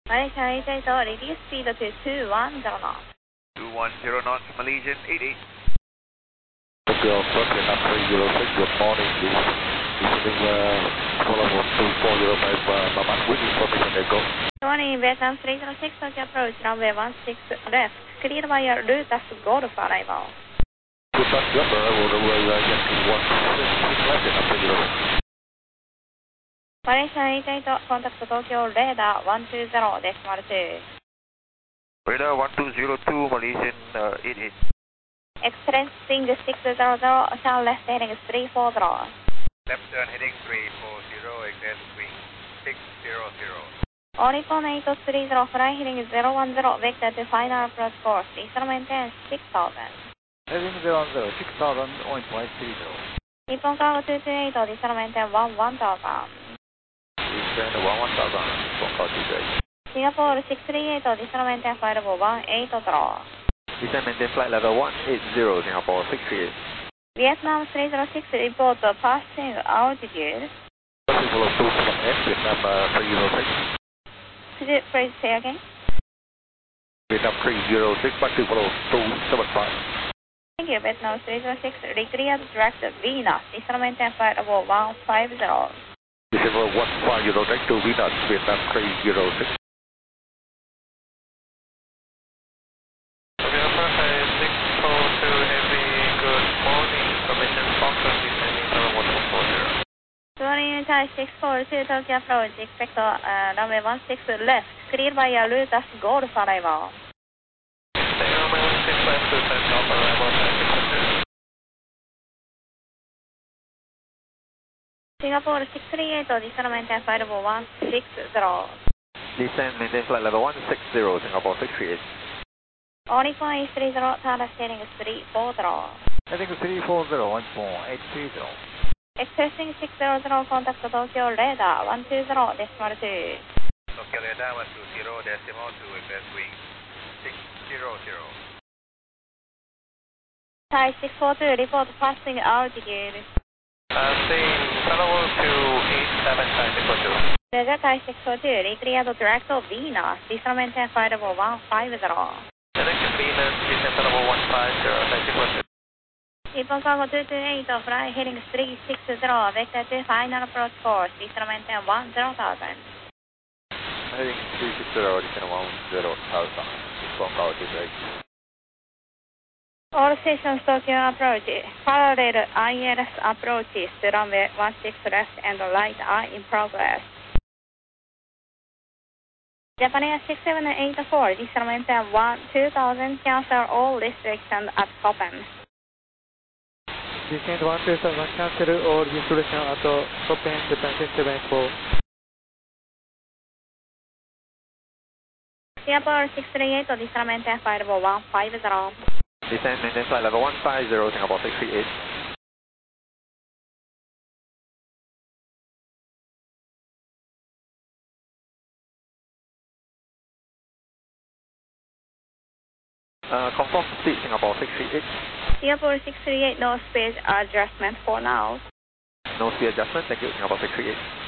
Malaysia 88, reduce speed to 210 knots. 210 knots, Malaysian 88. Tokyo, Vietnam 306, good morning, please. Listening, follow 2405, Maman, with information echo. Good morning, Vietnam 306, Tokyo approach, runway 16 left. Cleared by your route as Golf arrival. Good touch, runway Yankee 16 left, Vietnam 306. Malaysia 88, contact Tokyo radar 120.2. Radar 1202, Malaysian 88. Expressing 600, turn left heading 340. Left turn heading 340, exit wind 600. Oricon 830, fly heading 010, vector to final approach course. Eastern maintain 6000. Heading 010, 6000, on point 30. Nippon Cargo 228, Eastern maintain 1000. Eastern 11000, Nippon Cargo 228. Singapore 638, Eastern maintain 5180. Eastern maintain flight level 180, Singapore 638. Vietnam 306, report passing altitude. Follow 275, Vietnam 306. Could you please say again? Vietnam 306, back to follow 275. Thank you, Vietnam 306, recleared direct Venus, Eastern maintain flight level 150. December 150, direct to Venus, Vietnam 306. Thai 642, Tokyo approach, expect runway 16 left, cleared by your route as Golf arrival. Runway 16 left to set Golf arrival, 600. Singapore 638, descend maintain flight level 160. Descend maintain flight level 160, Singapore 638. Oricon is 30, turn left heading 340. Heading 340, 1.830. Expressing 600, contact Tokyo radar 120.2. Tokyo radar 120.2, exit wind 600. Thai 642, report passing altitude. Passing level 287, Thai 642. Roger, Thai 642, recleared direct Venus, descend maintain flight level 150. Direct Venus, descent level 150, Thai 642. Nippon Cargo 228, fly heading 360, vector to final approach course, descend maintain 10,000. Heading 360, descend 10,000, Nippon Cargo 228. All stations Tokyo approach, parallel ILS approaches to runway 16 left and right are in progress. Japan 6784, descend maintain 2000, cancel all restrictions at Koppen. Descend 12000, cancel all restrictions at Koppen, Japan 6784. Singapore 638, descend maintain flight level 150. Descend maintain flight level 150, Singapore 638. Confirm speed, Singapore 638. Singapore 638, no speed adjustment for now. No speed adjustment, thank you, Singapore 638.